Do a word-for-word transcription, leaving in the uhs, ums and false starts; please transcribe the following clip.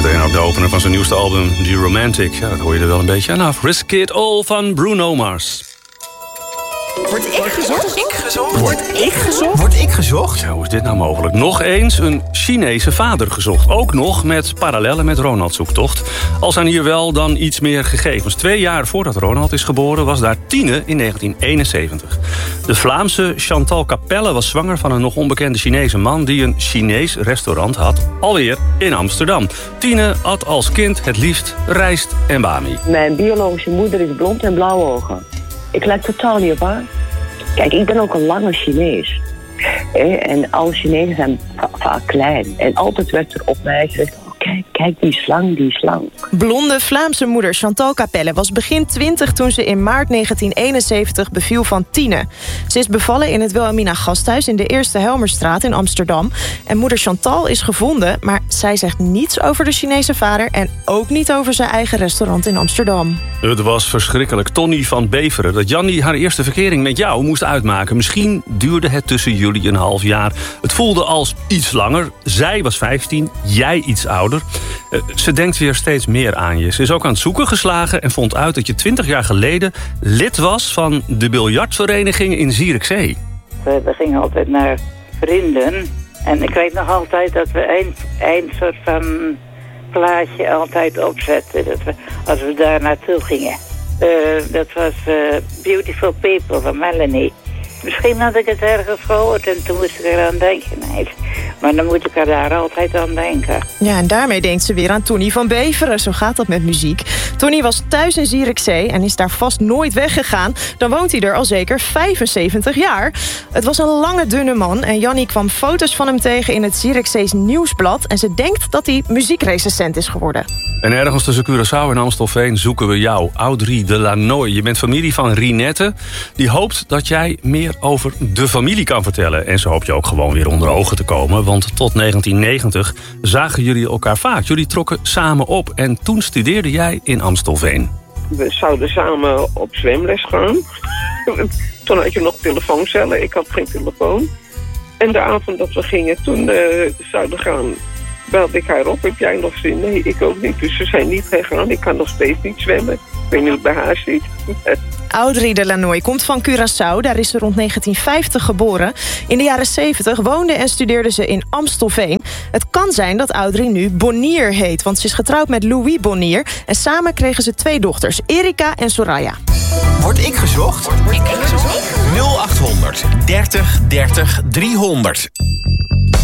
Meteen ook de opener van zijn nieuwste album, The Romantic. Ja, dat hoor je er wel een beetje aan af. Risk It All van Bruno Mars. Word ik gezocht? Word ik gezocht? Word ik gezocht? Word ik gezocht? Ja, hoe is dit nou mogelijk? Nog eens een Chinese vader gezocht. Ook nog met parallellen met Ronalds zoektocht. Al zijn hier wel dan iets meer gegevens. Twee jaar voordat Ronald is geboren was daar Tine in negentien eenenzeventig. De Vlaamse Chantal Capelle was zwanger van een nog onbekende Chinese man die een Chinees restaurant had, alweer in Amsterdam. Tine at als kind het liefst rijst en bami. Mijn biologische moeder is blond en blauwe ogen. Ik lijk totaal niet op haar. Kijk, ik ben ook een lange Chinees. En alle Chinezen zijn va- vaak klein. En altijd werd er op mij gezegd, oh, kijk, kijk, die slang, die slang. Blonde Vlaamse moeder Chantal Capelle was begin twintig... toen ze in maart negentien eenenzeventig beviel van Tine. Ze is bevallen in het Wilhelmina Gasthuis in de Eerste Helmerstraat in Amsterdam. En moeder Chantal is gevonden, maar zij zegt niets over de Chinese vader... en ook niet over zijn eigen restaurant in Amsterdam. Het was verschrikkelijk. Tonny van Beveren. Dat Jannie haar eerste verkering met jou moest uitmaken. Misschien duurde het tussen jullie een half jaar. Het voelde als iets langer. Zij was vijftien, jij iets ouder. Uh, ze denkt weer steeds meer aan je. Ze is ook aan het zoeken geslagen en vond uit dat je twintig jaar geleden lid was van de biljartvereniging in Zierikzee. We, we gingen altijd naar vrienden. En ik weet nog altijd dat we een, een soort van plaatje altijd opzetten. Dat we, als we daar naartoe gingen. Uh, dat was uh, Beautiful People van Melanie. Misschien had ik het ergens gehoord en toen moest ik eraan denken. Nee, maar dan moet ik er daar altijd aan denken. Ja, en daarmee denkt ze weer aan Tonny van Beveren. Zo gaat dat met muziek. Tonny was thuis in Zierikzee en is daar vast nooit weggegaan. Dan woont hij er al zeker vijfenzeventig jaar. Het was een lange, dunne man en Jannie kwam foto's van hem tegen in het Zierikzees Nieuwsblad. En ze denkt dat hij muziekrecensent is geworden. En ergens tussen Curaçao en Amstelveen zoeken we jou, Audrey de Lanoy. Je bent familie van Rinette. Die hoopt dat jij meer over de familie kan vertellen. En ze hoopt je ook gewoon weer onder ogen te komen. Want tot negentien negentig zagen jullie elkaar vaak. Jullie trokken samen op. En toen studeerde jij in Amstelveen. We zouden samen op zwemles gaan. Toen had je nog telefooncellen. Ik had geen telefoon. En de avond dat we gingen, toen uh, zouden gaan, belde ik haar op. Heb jij nog zin? Nee, ik ook niet. Dus ze zijn niet gegaan. Ik kan nog steeds niet zwemmen. Ik weet niet hoe het bij haar zit. Audrey de Lanoy komt van Curaçao. Daar is ze rond negentien vijftig geboren. In de jaren zeventig woonde en studeerde ze in Amstelveen. Het kan zijn dat Audrey nu Bonnier heet, want ze is getrouwd met Louis Bonnier. En samen kregen ze twee dochters, Erika en Soraya. Word ik gezocht? Word ik gezocht? nul achthonderd dertig dertig driehonderd.